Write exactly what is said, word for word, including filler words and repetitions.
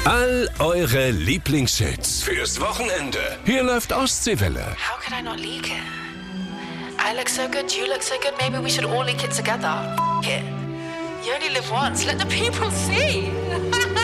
All eure Lieblingshits fürs Wochenende. Hier läuft Ostseewelle. How could I not leak it? I look so good, you look so good, maybe we should all leak it together. F it. You only live once, let the people see.